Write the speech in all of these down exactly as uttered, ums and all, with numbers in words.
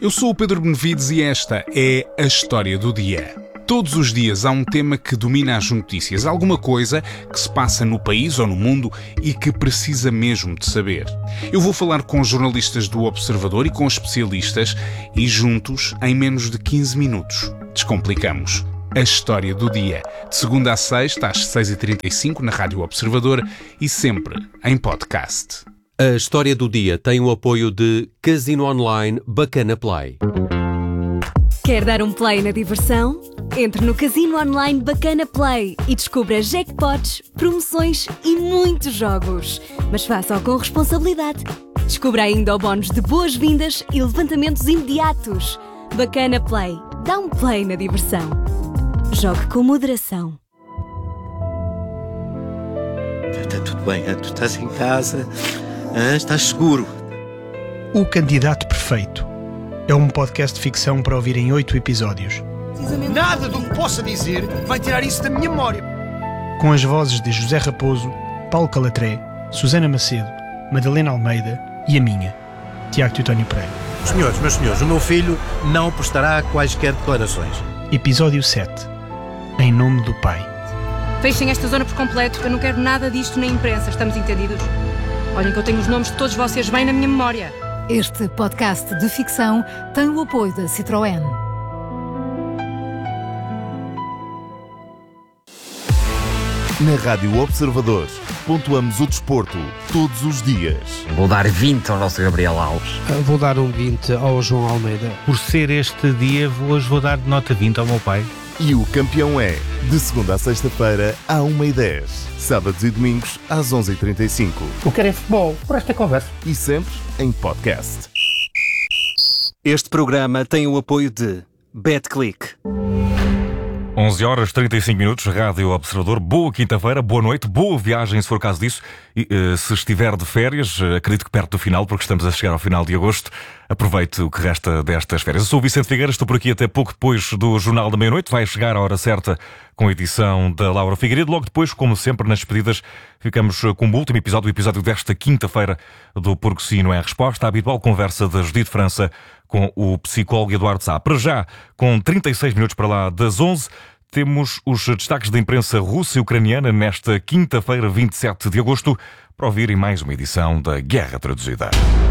Eu sou o Pedro Benevides e esta é a História do Dia. Todos os dias há um tema que domina as notícias, alguma coisa que se passa no país ou no mundo e que precisa mesmo de saber. Eu vou falar com jornalistas do Observador e com especialistas e juntos, em menos de quinze minutos, descomplicamos a História do Dia. De segunda a sexta, às seis e trinta e cinco, na Rádio Observador e sempre em podcast. A História do Dia tem o apoio de Casino Online Bacana Play. Quer dar um play na diversão? Entre no Casino Online Bacana Play e descubra jackpots, promoções e muitos jogos. Mas faça-o com responsabilidade. Descubra ainda o bónus de boas-vindas e levantamentos imediatos. Bacana Play. Dá um play na diversão. Jogue com moderação. Está tudo bem, tu estás em casa, estás seguro. O Candidato Perfeito é um podcast de ficção para ouvir em oito episódios. Nada do que possa dizer vai tirar isso da minha memória. Com as vozes de José Raposo, Paulo Calatré, Susana Macedo, Madalena Almeida e a minha, Tiago Teutónio Pereira. Senhores, meus senhores, o meu filho não prestará quaisquer declarações. Episódio sete. Em nome do Pai. Fechem esta zona por completo, eu não quero nada disto na imprensa, estamos entendidos? Olhem que eu tenho os nomes de todos vocês bem na minha memória. Este podcast de ficção tem o apoio da Citroën. Na Rádio Observador, pontuamos o desporto todos os dias. Vou dar vinte ao nosso Gabriel Alves. Vou dar um vinte ao João Almeida. Por ser este dia, hoje vou dar nota vinte ao meu pai. E o campeão é, de segunda a sexta-feira, à uma e dez. Sábados e domingos, às onze e trinta e cinco. Eu quero é futebol, por esta conversa. E sempre em podcast. Este programa tem o apoio de BetClick. onze horas e trinta e cinco minutos, Rádio Observador. Boa quinta-feira, boa noite, boa viagem se for caso disso. E uh, se estiver de férias, uh, acredito que perto do final, porque estamos a chegar ao final de agosto, aproveite o que resta destas férias. Eu sou o Vicente Figueiras, estou por aqui até pouco depois do Jornal da Meia-Noite. Vai chegar a hora certa com a edição da Laura Figueiredo. Logo depois, como sempre, nas despedidas, ficamos com o último episódio, o episódio desta quinta-feira do Porque Sim Não É a Resposta, a habitual conversa da Judite França com o psicólogo Eduardo Sá. Para já, com trinta e seis minutos para lá das onze, temos os destaques da imprensa russa e ucraniana nesta quinta-feira, vinte e sete de agosto, para ouvirem mais uma edição da Guerra Traduzida.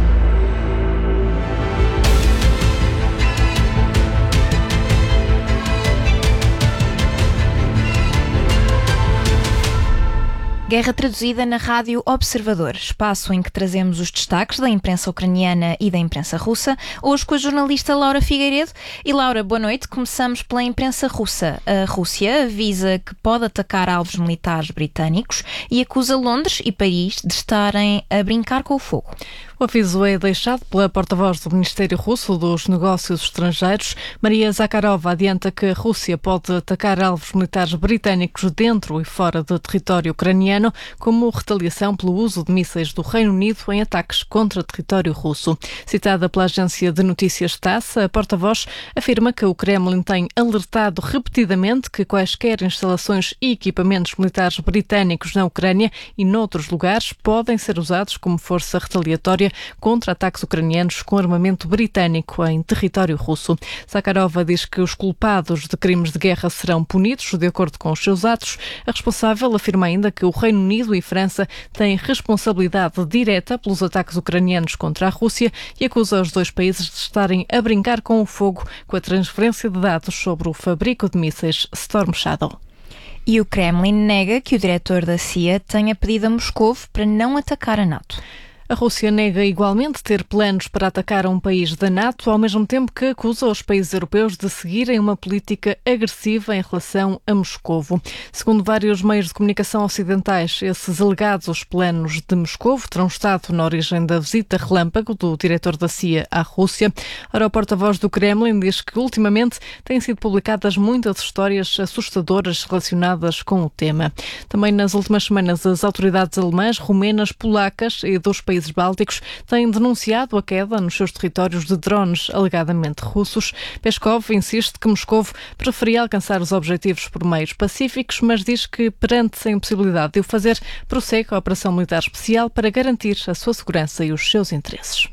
Guerra Traduzida na Rádio Observador, espaço em que trazemos os destaques da imprensa ucraniana e da imprensa russa, hoje com a jornalista Laura Figueiredo. E Laura, boa noite. Começamos pela imprensa russa. A Rússia avisa que pode atacar alvos militares britânicos e acusa Londres e Paris de estarem a brincar com o fogo. O aviso é deixado pela porta-voz do Ministério Russo dos Negócios Estrangeiros. Maria Zakharova adianta que a Rússia pode atacar alvos militares britânicos dentro e fora do território ucraniano, como retaliação pelo uso de mísseis do Reino Unido em ataques contra território russo. Citada pela agência de notícias TASS, a porta-voz afirma que o Kremlin tem alertado repetidamente que quaisquer instalações e equipamentos militares britânicos na Ucrânia e noutros lugares podem ser usados como força retaliatória contra ataques ucranianos com armamento britânico em território russo. Zakharova diz que os culpados de crimes de guerra serão punidos de acordo com os seus atos. A responsável afirma ainda que o Reino Unido e França têm responsabilidade direta pelos ataques ucranianos contra a Rússia e acusa os dois países de estarem a brincar com o fogo com a transferência de dados sobre o fabrico de mísseis Storm Shadow. E o Kremlin nega que o diretor da C I A tenha pedido a Moscou para não atacar a NATO. A Rússia nega igualmente ter planos para atacar um país da NATO, ao mesmo tempo que acusa os países europeus de seguirem uma política agressiva em relação a Moscovo. Segundo vários meios de comunicação ocidentais, esses alegados planos de Moscovo terão estado na origem da visita relâmpago do diretor da C I A à Rússia. Ora, o porta-voz do Kremlin diz que ultimamente têm sido publicadas muitas histórias assustadoras relacionadas com o tema. Também nas últimas semanas, as autoridades alemãs, romenas, polacas e dos países países bálticos têm denunciado a queda nos seus territórios de drones alegadamente russos. Peskov insiste que Moscovo preferia alcançar os objetivos por meios pacíficos, mas diz que, perante a impossibilidade de o fazer, prossegue a operação militar especial para garantir a sua segurança e os seus interesses.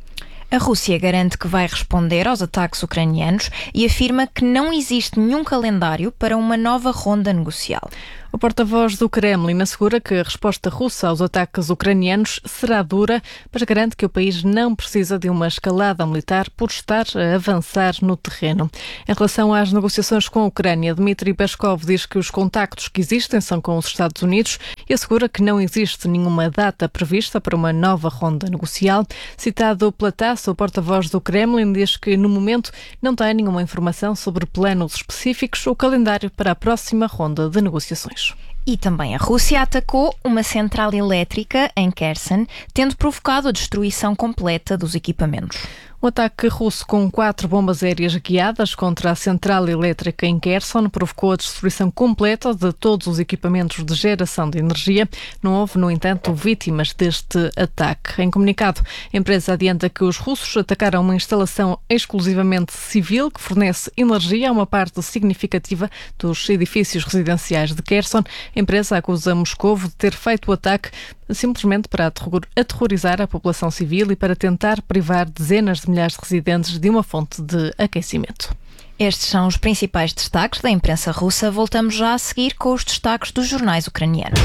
A Rússia garante que vai responder aos ataques ucranianos e afirma que não existe nenhum calendário para uma nova ronda negocial. O porta-voz do Kremlin assegura que a resposta russa aos ataques ucranianos será dura, mas garante que o país não precisa de uma escalada militar por estar a avançar no terreno. Em relação às negociações com a Ucrânia, Dmitry Peskov diz que os contactos que existem são com os Estados Unidos e assegura que não existe nenhuma data prevista para uma nova ronda negocial. Citado pela TASS, o porta-voz do Kremlin diz que, no momento, não tem nenhuma informação sobre planos específicos ou calendário para a próxima ronda de negociações. E também a Rússia atacou uma central elétrica em Kherson, tendo provocado a destruição completa dos equipamentos. Um ataque russo com quatro bombas aéreas guiadas contra a central elétrica em Kherson provocou a destruição completa de todos os equipamentos de geração de energia. Não houve, no entanto, vítimas deste ataque. Em comunicado, a empresa adianta que os russos atacaram uma instalação exclusivamente civil que fornece energia a uma parte significativa dos edifícios residenciais de Kherson. A empresa acusa Moscou de ter feito o ataque simplesmente para aterrorizar a população civil e para tentar privar dezenas de milhares de residentes de uma fonte de aquecimento. Estes são os principais destaques da imprensa russa. Voltamos já a seguir com os destaques dos jornais ucranianos.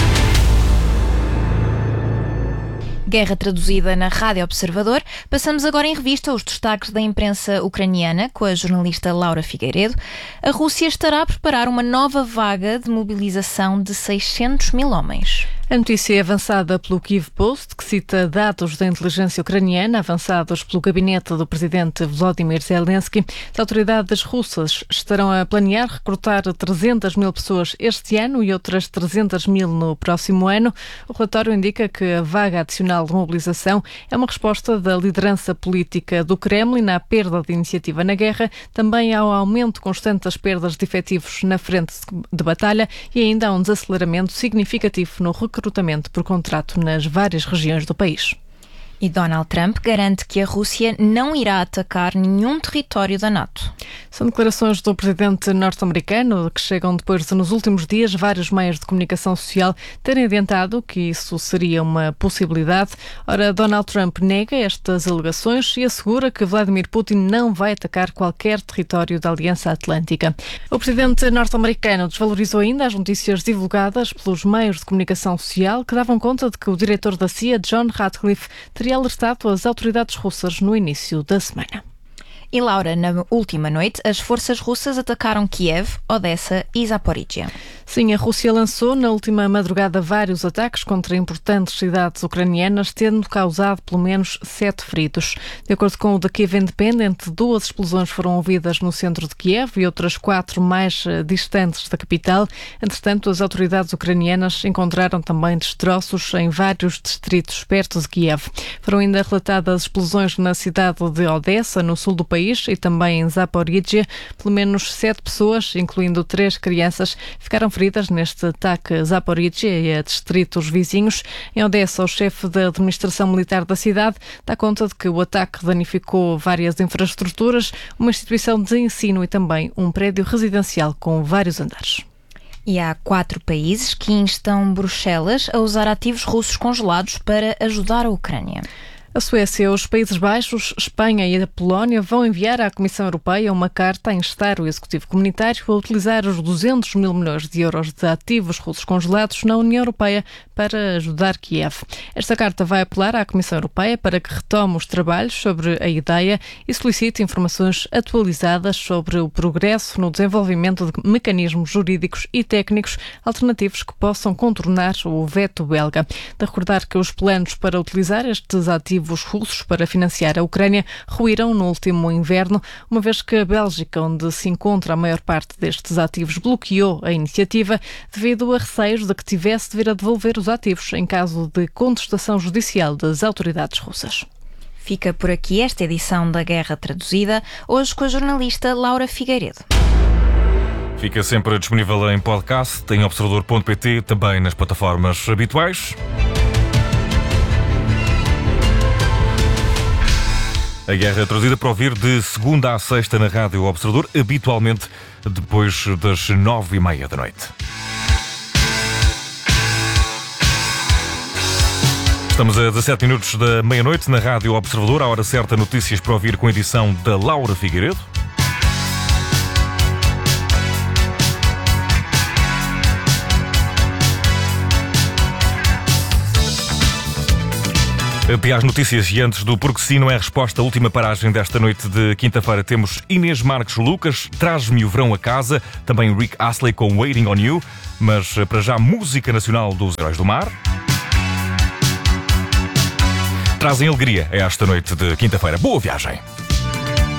Guerra traduzida na Rádio Observador. Passamos agora em revista os destaques da imprensa ucraniana com a jornalista Laura Figueiredo. A Rússia estará a preparar uma nova vaga de mobilização de seiscentos mil homens. A notícia é avançada pelo Kyiv Post, que cita dados da inteligência ucraniana avançados pelo gabinete do presidente Volodymyr Zelensky. As autoridades russas estarão a planear recrutar trezentas mil pessoas este ano e outras trezentas mil no próximo ano. O relatório indica que a vaga adicional de mobilização é uma resposta da liderança política do Kremlin à perda de iniciativa na guerra, também ao aumento constante das perdas de efetivos na frente de batalha e ainda a um desaceleramento significativo no recrutamento recrutamento por contrato nas várias regiões do país. E Donald Trump garante que a Rússia não irá atacar nenhum território da NATO. São declarações do presidente norte-americano que chegam depois de, nos últimos dias, vários meios de comunicação social terem adiantado que isso seria uma possibilidade. Ora, Donald Trump nega estas alegações e assegura que Vladimir Putin não vai atacar qualquer território da Aliança Atlântica. O presidente norte-americano desvalorizou ainda as notícias divulgadas pelos meios de comunicação social que davam conta de que o diretor da C I A, John Ratcliffe, teria alertado as autoridades russas no início da semana. E Laura, na última noite, as forças russas atacaram Kiev, Odessa e Zaporizhia. Sim, a Rússia lançou na última madrugada vários ataques contra importantes cidades ucranianas, tendo causado pelo menos sete feridos. De acordo com o The Kiev Independent, duas explosões foram ouvidas no centro de Kiev e outras quatro mais distantes da capital. Entretanto, as autoridades ucranianas encontraram também destroços em vários distritos perto de Kiev. Foram ainda relatadas explosões na cidade de Odessa, no sul do país, e também em Zaporizhia. Pelo menos sete pessoas, incluindo três crianças, ficaram feridas neste ataque a Zaporizhia e a distritos vizinhos. Em Odessa, o chefe da administração militar da cidade dá conta de que o ataque danificou várias infraestruturas, uma instituição de ensino e também um prédio residencial com vários andares. E há quatro países que instam Bruxelas a usar ativos russos congelados para ajudar a Ucrânia. A Suécia, os Países Baixos, Espanha e a Polónia vão enviar à Comissão Europeia uma carta a instar o Executivo Comunitário a utilizar os duzentos mil milhões de euros de ativos russos congelados na União Europeia para ajudar Kiev. Esta carta vai apelar à Comissão Europeia para que retome os trabalhos sobre a ideia e solicite informações atualizadas sobre o progresso no desenvolvimento de mecanismos jurídicos e técnicos alternativos que possam contornar o veto belga. De recordar que os planos para utilizar estes ativos os russos para financiar a Ucrânia ruíram no último inverno, uma vez que a Bélgica, onde se encontra a maior parte destes ativos, bloqueou a iniciativa devido a receios de que tivesse de vir a devolver os ativos em caso de contestação judicial das autoridades russas. Fica por aqui esta edição da Guerra Traduzida, hoje com a jornalista Laura Figueiredo. Fica sempre disponível em podcast, em observador ponto pt, também nas plataformas habituais. A Guerra Traduzida para ouvir de segunda a sexta na Rádio Observador, habitualmente depois das nove e meia da noite. Estamos a dezassete minutos da meia-noite na Rádio Observador. A hora certa, notícias para ouvir com a edição da Laura Figueiredo. Até às notícias e antes do Porque Sim Não é Resposta, a última paragem desta noite de quinta-feira, temos Inês Marques Lucas, Traz-me o Verão a Casa, também Rick Astley com Waiting on You, mas para já música nacional dos Heróis do Mar. Trazem alegria a esta noite de quinta-feira. Boa viagem!